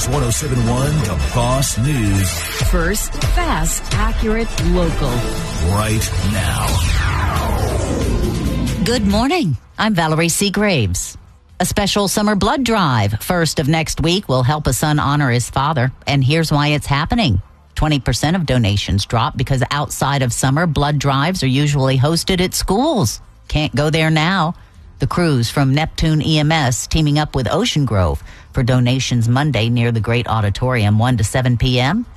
It's 107.1 The Boss News. First, fast, accurate, local. Right now. Good morning. I'm Valerie C. Graves. A special summer blood drive, first of next week, will help a son honor his father. And here's why it's happening. 20% of donations drop because outside of summer, blood drives are usually hosted at schools. Can't go there now. The crews from Neptune EMS teaming up with Ocean Grove for donations Monday near the Great Auditorium, 1 to 7 p.m.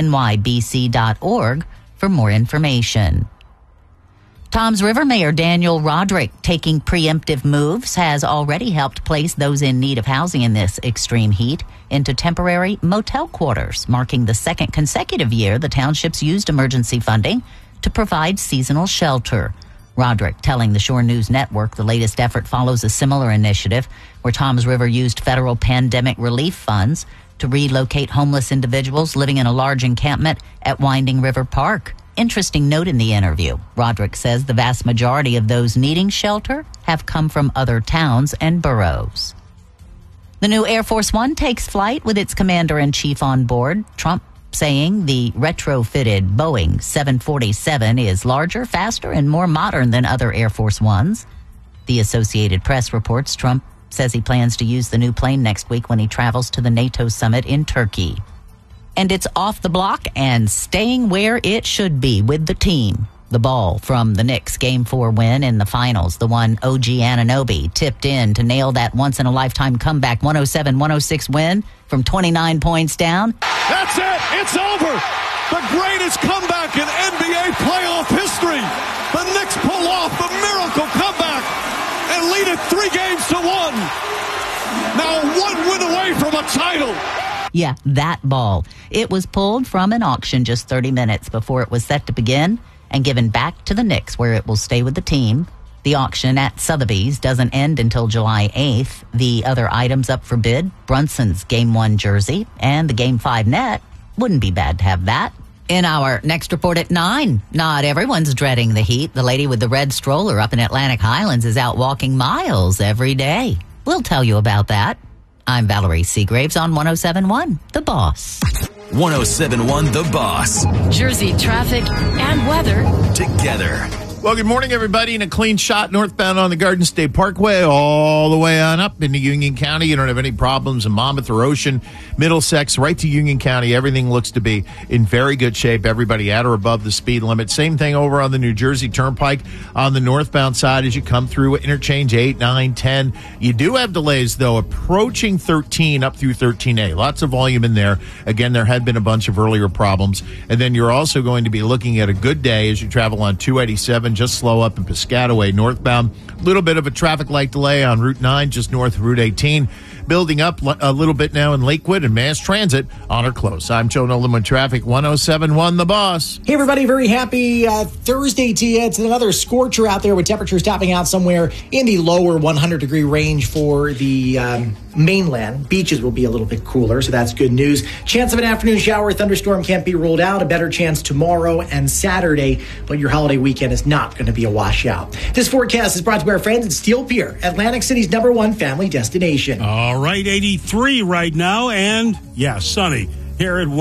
nybc.org for more information. Toms River Mayor Daniel Roderick, taking preemptive moves, has already helped place those in need of housing in this extreme heat into temporary motel quarters, marking the second consecutive year the township's used emergency funding to provide seasonal shelter. Roderick telling the Shore News Network the latest effort follows a similar initiative where Toms River used federal pandemic relief funds to relocate homeless individuals living in a large encampment at Winding River Park. Interesting note in the interview. Roderick says the vast majority of those needing shelter have come from other towns and boroughs. The new Air Force One takes flight with its commander-in-chief on board. Trump saying the retrofitted Boeing 747 is larger, faster, and more modern than other Air Force Ones. The Associated Press reports Trump says he plans to use the new plane next week when he travels to the NATO summit in Turkey. And it's off the block and staying where it should be with the team. The ball from the Knicks' Game 4 win in the finals, the one OG Anunoby tipped in to nail that once-in-a-lifetime comeback 107-106 win from 29 points down. That's it! It's over! The greatest comeback in NBA playoff history! The Knicks pull off the miracle comeback and lead it 3-1. Now 1 win away from a title! Yeah, that ball. It was pulled from an auction just 30 minutes before it was set to begin and given back to the Knicks, where it will stay with the team. The auction at Sotheby's doesn't end until July 8th. The other items up for bid, Brunson's Game 1 jersey and the Game 5 net. Wouldn't be bad to have that. In our next report at 9, not everyone's dreading the heat. The lady with the red stroller up in Atlantic Highlands is out walking miles every day. We'll tell you about that. I'm Valerie C. Graves on 107.1 The Boss. 107.1 The Boss. Jersey traffic and weather Together. Well, good morning, everybody. In a clean shot northbound on the Garden State Parkway all the way on up into Union County. You don't have any problems in Monmouth or Ocean, Middlesex, right to Union County. Everything looks to be in very good shape. Everybody at or above the speed limit. Same thing over on the New Jersey Turnpike on the northbound side as you come through interchange 8, 9, 10. You do have delays, though, approaching 13 up through 13A. Lots of volume in there. Again, there had been a bunch of earlier problems. And then you're also going to be looking at a good day as you travel on 287. Just slow up in Piscataway northbound. A little bit of a traffic light delay on Route 9 just north of Route 18. Building up a little bit now in Lakewood and Mass Transit on or close. I'm Joe Nolan with Traffic 107.1 The Boss. Hey, everybody. Very happy Thursday to you. It's another scorcher out there with temperatures topping out somewhere in the lower 100-degree range for the mainland. Beaches will be a little bit cooler, so that's good news. Chance of an afternoon shower, thunderstorm can't be ruled out. A better chance tomorrow and Saturday, but your holiday weekend is not going to be a washout. This forecast is brought to you by our friends at Steel Pier, Atlantic City's #1 family destination. All right, 83 right now, and sunny here at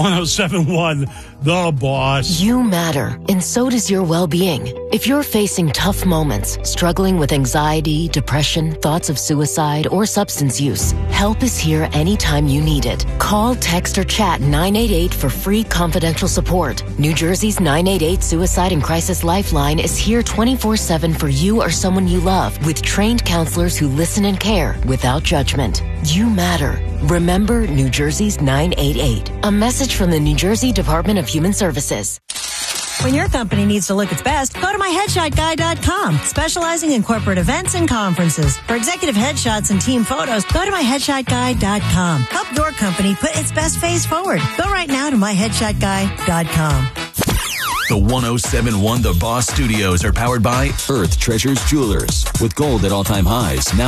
107.1 The Boss. You matter, and so does your well-being. If you're facing tough moments, struggling with anxiety, depression, thoughts of suicide, or substance use, help is here anytime you need it. Call, text, or chat 988 for free confidential support. New Jersey's 988 Suicide and Crisis Lifeline is here 24/7 for you or someone you love, with trained counselors who listen and care without judgment. You matter. Remember New Jersey's 988. A message from the New Jersey Department of Human Services. When your company needs to look its best, go to myheadshotguy.com, specializing in corporate events and conferences. For executive headshots and team photos, go to myheadshotguy.com. Help your company put its best face forward. Go right now to myheadshotguy.com. The 107.1 The Boss Studios are powered by Earth Treasures Jewelers, with gold at all-time highs. Now